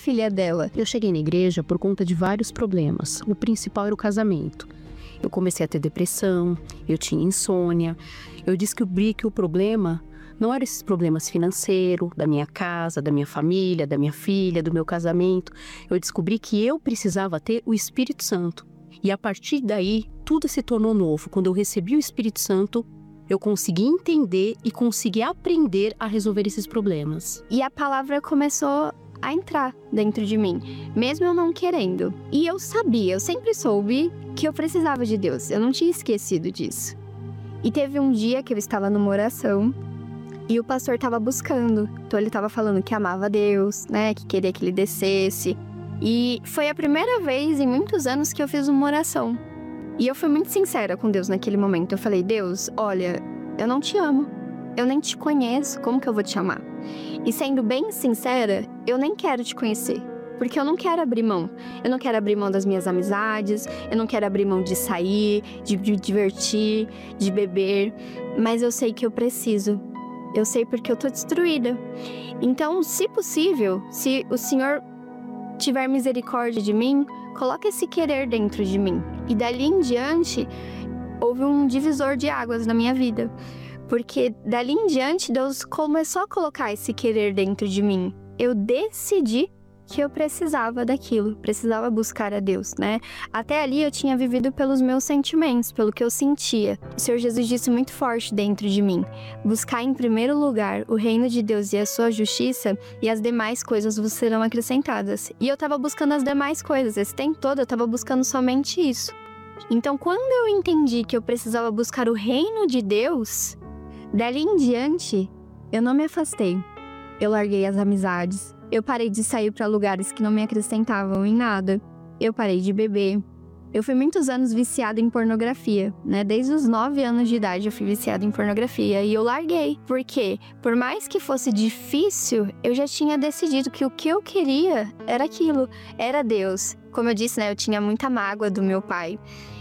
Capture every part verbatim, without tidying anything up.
filha dela. Eu cheguei na igreja por conta de vários problemas. O principal era o casamento. Eu comecei a ter depressão, eu tinha insônia. Eu descobri que o problema não eram esses problemas financeiros, da minha casa, da minha família, da minha filha, do meu casamento. Eu descobri que eu precisava ter o Espírito Santo. E a partir daí, tudo se tornou novo. Quando eu recebi o Espírito Santo, eu consegui entender e consegui aprender a resolver esses problemas. E a palavra começou a entrar dentro de mim, mesmo eu não querendo. E eu sabia, eu sempre soube que eu precisava de Deus. Eu não tinha esquecido disso. E teve um dia que eu estava numa oração e o pastor estava buscando. Então ele estava falando que amava Deus, né? Que queria que ele descesse. E foi a primeira vez em muitos anos que eu fiz uma oração. E eu fui muito sincera com Deus naquele momento. Eu falei, Deus, olha, eu não te amo. Eu nem te conheço, como que eu vou te amar? E sendo bem sincera, eu nem quero te conhecer. Porque eu não quero abrir mão. Eu não quero abrir mão das minhas amizades. Eu não quero abrir mão de sair, de me divertir, de beber. Mas eu sei que eu preciso. Eu sei porque eu tô destruída. Então, se possível, se o Senhor tiver misericórdia de mim, coloca esse querer dentro de mim. E dali em diante, houve um divisor de águas na minha vida. Porque dali em diante, Deus começou a colocar esse querer dentro de mim. Eu decidi que eu precisava daquilo, precisava buscar a Deus, né? Até ali eu tinha vivido pelos meus sentimentos, pelo que eu sentia. O Senhor Jesus disse muito forte dentro de mim: buscar em primeiro lugar o reino de Deus e a sua justiça, e as demais coisas vos serão acrescentadas. E eu tava buscando as demais coisas, esse tempo todo eu tava buscando somente isso. Então, quando eu entendi que eu precisava buscar o reino de Deus, dali em diante, eu não me afastei. Eu larguei as amizades. Eu parei de sair para lugares que não me acrescentavam em nada. Eu parei de beber. Eu fui muitos anos viciada em pornografia, né? Desde os nove anos de idade eu fui viciada em pornografia e eu larguei. Por quê? Por mais que fosse difícil, eu já tinha decidido que o que eu queria era aquilo, era Deus. Como eu disse, né? Eu tinha muita mágoa do meu pai.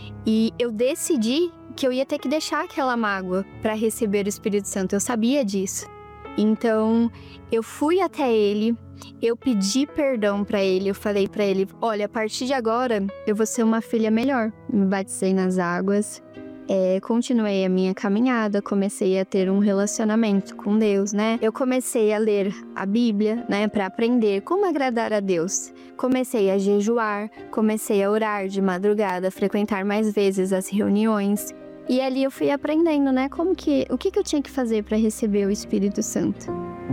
E eu decidi que eu ia ter que deixar aquela mágoa para receber o Espírito Santo. Eu sabia disso. Então, eu fui até ele, eu pedi perdão pra ele, eu falei pra ele, olha, a partir de agora, eu vou ser uma filha melhor. Me batizei nas águas, é, continuei a minha caminhada, comecei a ter um relacionamento com Deus, né? Eu comecei a ler a Bíblia, né, pra aprender como agradar a Deus. Comecei a jejuar, comecei a orar de madrugada, frequentar mais vezes as reuniões. E ali eu fui aprendendo, né, como que, o que, que eu tinha que fazer para receber o Espírito Santo.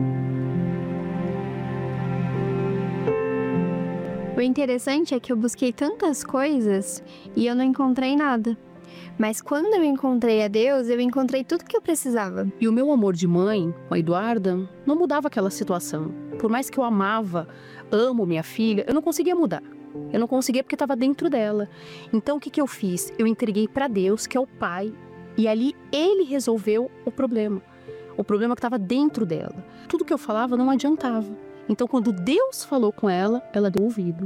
O interessante é que eu busquei tantas coisas e eu não encontrei nada. Mas quando eu encontrei a Deus, eu encontrei tudo que eu precisava. E o meu amor de mãe, com a Eduarda, não mudava aquela situação. Por mais que eu amava, amo minha filha, eu não conseguia mudar. Eu não conseguia porque estava dentro dela. Então o que, que eu fiz? Eu entreguei para Deus, que é o Pai, e ali Ele resolveu o problema. O problema que estava dentro dela. Tudo que eu falava não adiantava. Então quando Deus falou com ela, ela deu ouvido.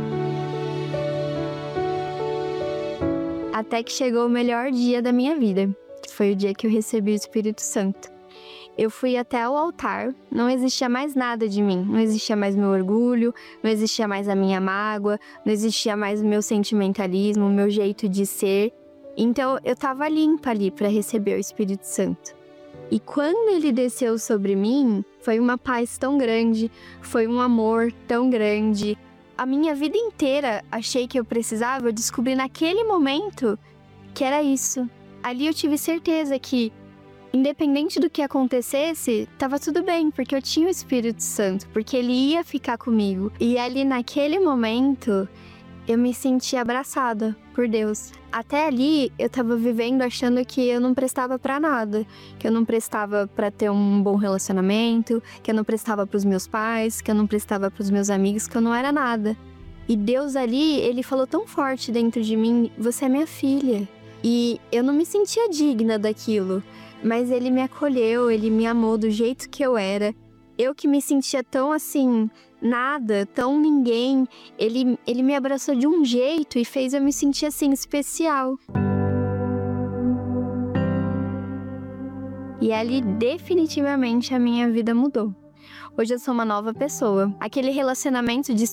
Até que chegou o melhor dia da minha vida, que foi o dia que eu recebi o Espírito Santo. Eu fui até o altar, não existia mais nada de mim, não existia mais meu orgulho, não existia mais a minha mágoa, não existia mais o meu sentimentalismo, o meu jeito de ser. Então eu tava limpa ali para receber o Espírito Santo. E quando ele desceu sobre mim, foi uma paz tão grande, foi um amor tão grande. A minha vida inteira achei que eu precisava, eu descobri naquele momento que era isso. Ali eu tive certeza que, independente do que acontecesse, tava tudo bem, porque eu tinha o Espírito Santo, porque ele ia ficar comigo. E ali naquele momento, eu me senti abraçada por Deus. Até ali, eu tava vivendo achando que eu não prestava pra nada, que eu não prestava pra ter um bom relacionamento, que eu não prestava pros meus pais, que eu não prestava pros meus amigos, que eu não era nada. E Deus ali, ele falou tão forte dentro de mim, você é minha filha. E eu não me sentia digna daquilo. Mas ele me acolheu, ele me amou do jeito que eu era. Eu que me sentia tão assim, nada, tão ninguém. Ele, ele me abraçou de um jeito e fez eu me sentir assim, especial. E ali definitivamente a minha vida mudou. Hoje eu sou uma nova pessoa. Aquele relacionamento de